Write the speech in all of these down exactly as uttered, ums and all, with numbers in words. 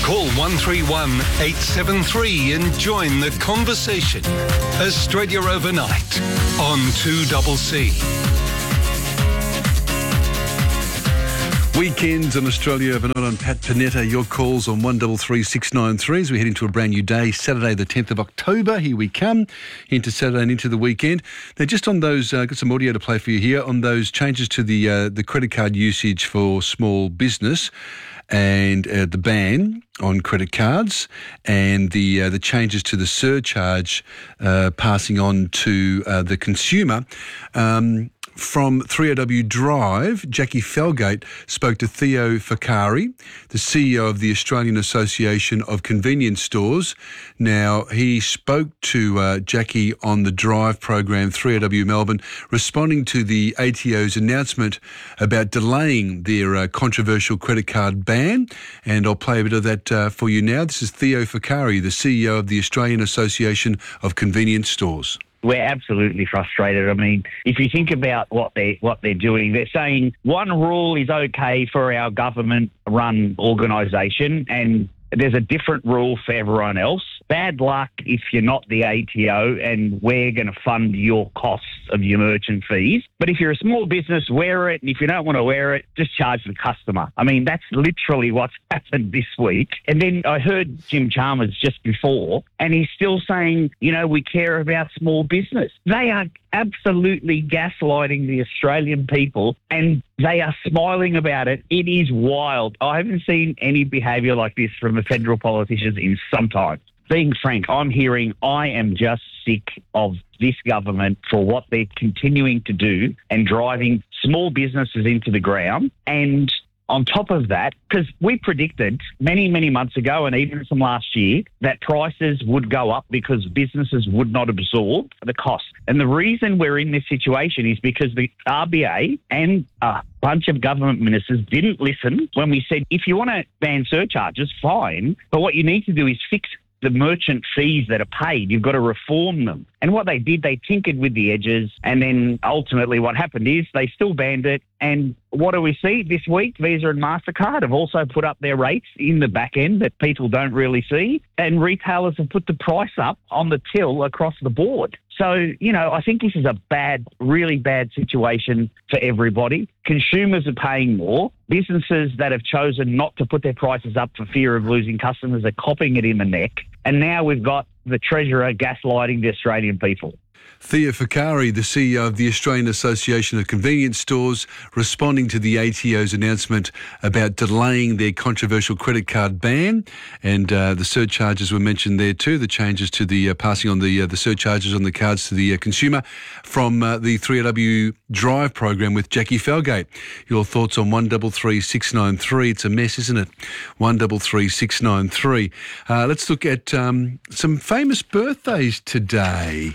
Call one three one, eight seven three and join the conversation. Australia Overnight on two C C. Weekends on Australia Overnight on Pat Panetta. Your calls on one three three six nine three as we head into a brand new day, Saturday the tenth of October. Here we come into Saturday and into the weekend. Now, just on those, uh, got some audio to play for you here on those changes to the uh, the credit card usage for small business and uh, the ban on credit cards and the uh, the changes to the surcharge uh, passing on to uh, the consumer. Um, From three R W Drive, Jackie Felgate spoke to Theo Fakari, the C E O of the Australian Association of Convenience Stores. Now, he spoke to uh, Jackie on the Drive program, three R W Melbourne, responding to the A T O's announcement about delaying their uh, controversial credit card ban. And I'll play a bit of that uh, for you now. This is Theo Fakari, the C E O of the Australian Association of Convenience Stores. We're absolutely frustrated. I mean, if you think about what they're, what they're doing, they're saying one rule is okay for our government-run organisation and there's a different rule for everyone else. Bad luck if you're not the A T O and we're going to fund your costs of your merchant fees. But if you're a small business, wear it. And if you don't want to wear it, just charge the customer. I mean, that's literally what's happened this week. And then I heard Jim Chalmers just before, and he's still saying, you know, we care about small business. They are absolutely gaslighting the Australian people and they are smiling about it. It is wild. I haven't seen any behaviour like this from the federal politicians in some time. Being frank, I'm hearing I am just sick of this government for what they're continuing to do and driving small businesses into the ground. And on top of that, because we predicted many, many months ago and even from last year that prices would go up because businesses would not absorb the cost. And the reason we're in this situation is because the R B A and a bunch of government ministers didn't listen when we said, if you want to ban surcharges, fine. But what you need to do is fix the merchant fees that are paid. You've got to reform them. And what they did, they tinkered with the edges. And then ultimately what happened is they still banned it. And what do we see this week? Visa and MasterCard have also put up their rates in the back end that people don't really see. And retailers have put the price up on the till across the board. So, you know, I think this is a bad, really bad situation for everybody. Consumers are paying more. Businesses that have chosen not to put their prices up for fear of losing customers are copping it in the neck. And now we've got the Treasurer gaslighting the Australian people. Theo Fakari, the C E O of the Australian Association of Convenience Stores, responding to the A T O's announcement about delaying their controversial credit card ban. And uh, the surcharges were mentioned there too, the changes to the uh, passing on the uh, the surcharges on the cards to the uh, consumer from uh, the three R W Drive program with Jackie Felgate. Your thoughts on one three three six nine three. It's a mess, isn't it? one three three six nine three. Uh, let's look at um, some famous birthdays today.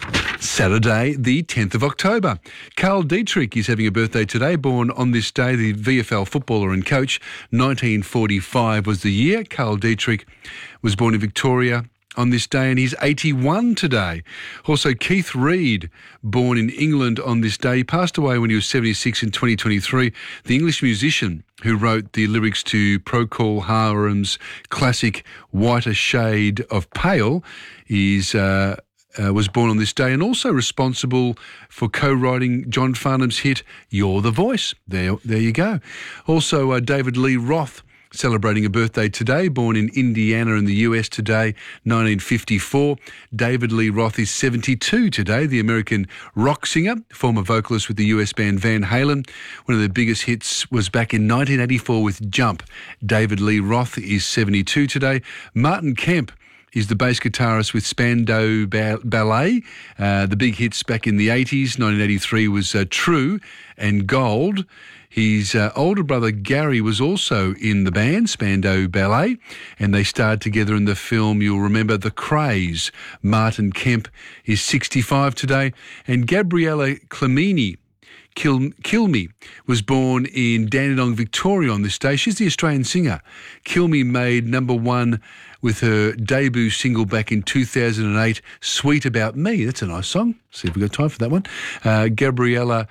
Saturday, the tenth of October. Carl Dietrich is having a birthday today, born on this day, the V F L footballer and coach. nineteen forty-five was the year. Carl Dietrich was born in Victoria on this day and he's eighty-one today. Also, Keith Reid, born in England on this day. He passed away when he was seventy-six in twenty twenty-three. The English musician who wrote the lyrics to Procol Harum's classic Whiter Shade of Pale is... Uh, Uh, was born on this day and also responsible for co-writing John Farnham's hit You're the Voice. There, there you go. Also, uh, David Lee Roth celebrating a birthday today, born in Indiana in the U S today, nineteen fifty-four. David Lee Roth is seventy-two today, the American rock singer, former vocalist with the U S band Van Halen. One of their biggest hits was back in nineteen eighty-four with Jump. David Lee Roth is seventy-two today. Martin Kemp is the bass guitarist with Spandau Ballet. Uh, the big hits back in the eighties, nineteen eighty-three was uh, True and Gold. His uh, older brother Gary was also in the band, Spandau Ballet, and they starred together in the film, you'll remember, The Craze. Martin Kemp is sixty-five today, and Gabriella Clemini Kill, Kilme was born in Dandenong, Victoria on this day. She's the Australian singer. Kilme made number one with her debut single back in two thousand eight, Sweet About Me. That's a nice song. See if we've got time for that one. Uh, Gabriella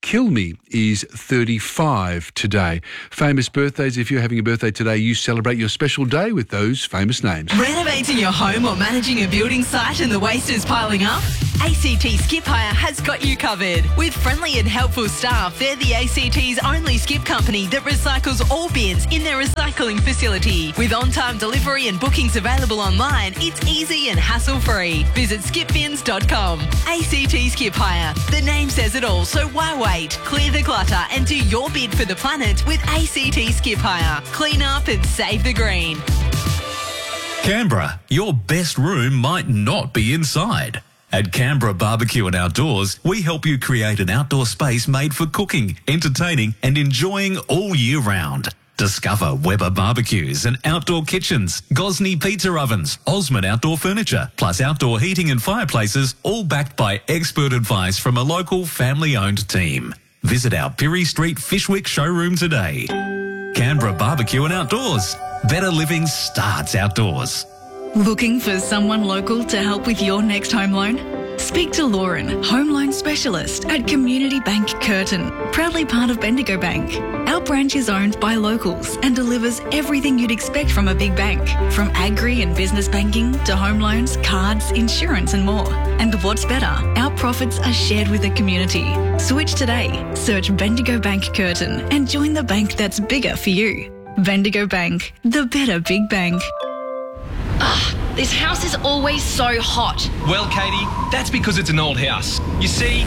Kilmy is thirty-five today. Famous birthdays. If you're having a birthday today, you celebrate your special day with those famous names. Renovating your home or managing a building site and the waste is piling up? A C T Skip Hire has got you covered. With friendly and helpful staff, they're the A C T's only skip company that recycles all bins in their recycling facility. With on-time delivery and bookings available online, it's easy and hassle-free. Visit skip bins dot com. A C T Skip Hire. The name says it all, so why wait? Clear the clutter and do your bid for the planet with A C T Skip Hire. Clean up and save the green. Canberra, your best room might not be inside. At Canberra Barbecue and Outdoors, we help you create an outdoor space made for cooking, entertaining and enjoying all year round. Discover Weber barbecues and outdoor kitchens, Gosney pizza ovens, Osmond outdoor furniture, plus outdoor heating and fireplaces, all backed by expert advice from a local family-owned team. Visit our Pirie Street Fishwick showroom today. Canberra Barbecue and Outdoors. Better living starts outdoors. Looking for someone local to help with your next home loan? Speak to Lauren, home loan specialist at Community Bank Curtin, proudly part of Bendigo Bank. Our branch is owned by locals and delivers everything you'd expect from a big bank, from agri and business banking to home loans, cards, insurance and more. And what's better, our profits are shared with the community. Switch today. Search Bendigo Bank Curtin and join the bank that's bigger for you. Bendigo Bank, the better big bank. Ugh, this house is always so hot. Well, Katie, that's because it's an old house. You see...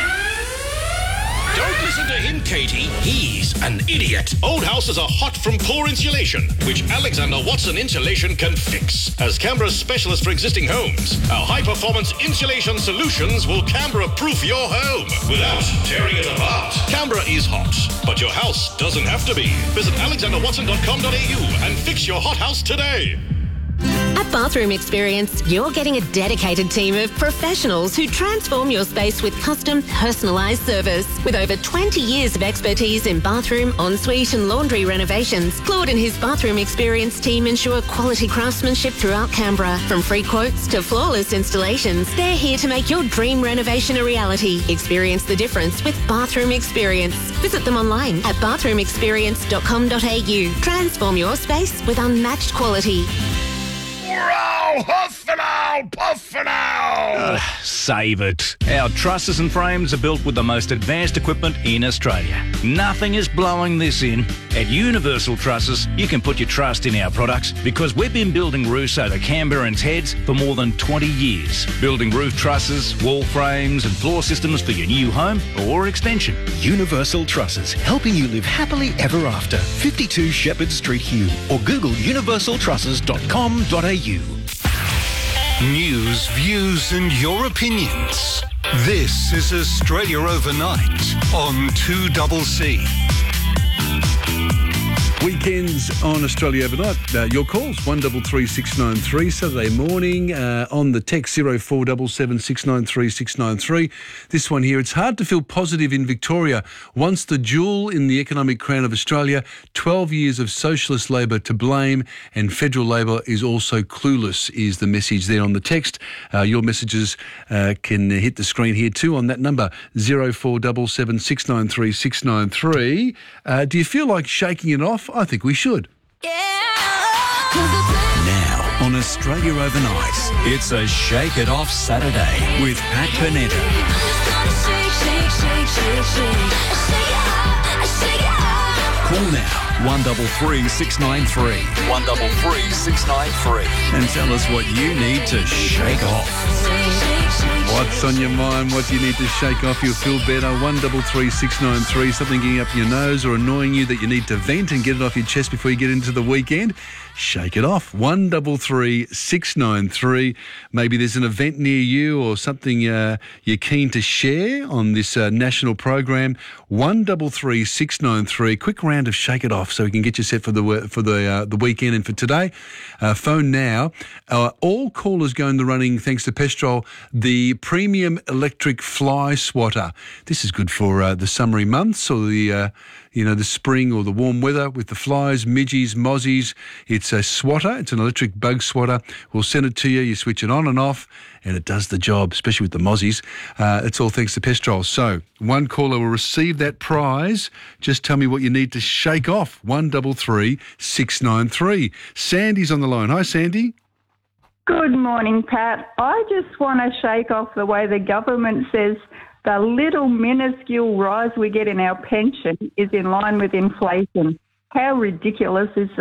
Don't listen to him, Katie. He's an idiot. Old houses are hot from poor insulation, which Alexander Watson Insulation can fix. As Canberra's specialist for existing homes, our high-performance insulation solutions will Canberra-proof your home without tearing it apart. Canberra is hot, but your house doesn't have to be. Visit alexander watson dot com dot a u and fix your hot house today. At Bathroom Experience, you're getting a dedicated team of professionals who transform your space with custom, personalised service. With over twenty years of expertise in bathroom, ensuite and laundry renovations, Claude and his Bathroom Experience team ensure quality craftsmanship throughout Canberra. From free quotes to flawless installations, they're here to make your dream renovation a reality. Experience the difference with Bathroom Experience. Visit them online at bathroom experience dot com dot a u. Transform your space with unmatched quality. Row, huff and owl, puff and owl. Uh, save it. Our trusses and frames are built with the most advanced equipment in Australia. Nothing is blowing this in. At Universal Trusses, you can put your trust in our products because we've been building roofs over Canberrans' heads for more than twenty years. Building roof trusses, wall frames and floor systems for your new home or extension. Universal Trusses, helping you live happily ever after. fifty-two Shepherd Street, Hugh, or Google universal trusses dot com dot a u. News, views and your opinions. This is Australia Overnight on two C C. Weekends on Australia Overnight. Uh, your calls, one three three six nine three, Saturday morning uh, on the text zero four seven seven six nine three six nine three. This one here, it's hard to feel positive in Victoria. Once the jewel in the economic crown of Australia, twelve years of socialist Labor to blame and federal Labor is also clueless, is the message there on the text. Uh, your messages uh, can hit the screen here too on that number, zero four seven seven six nine three six nine three. Uh, do you feel like shaking it off? I think we should. Now on Australia Overnight, it's a Shake It Off Saturday with Pat Pernetta. Call now, one three three six nine three, one three three six nine three, and tell us what you need to shake off. What's on your mind? What do you need to shake off? You'll feel better. one three three six nine three. Something getting up your nose or annoying you that you need to vent and get it off your chest before you get into the weekend. Shake it off. one three three six nine three. Maybe there's an event near you or something uh, you're keen to share on this uh, national program. one three three six nine three. Quick round of Shake It Off so we can get you set for the for the uh, the weekend and for today. Uh, phone now. Uh, all callers go in the running thanks to Pestrol. The premium electric fly swatter. This is good for uh, the summery months or the, uh, you know, the spring or the warm weather with the flies, midgies, mozzies. It's a swatter. It's an electric bug swatter. We'll send it to you. You switch it on and off, and it does the job, especially with the mozzies. Uh, it's all thanks to Pestrol. So one caller will receive that prize. Just tell me what you need to shake off. One double three six nine three. Sandy's on the line. Hi, Sandy. Good morning, Pat. I just want to shake off the way the government says the little minuscule rise we get in our pension is in line with inflation. How ridiculous is that?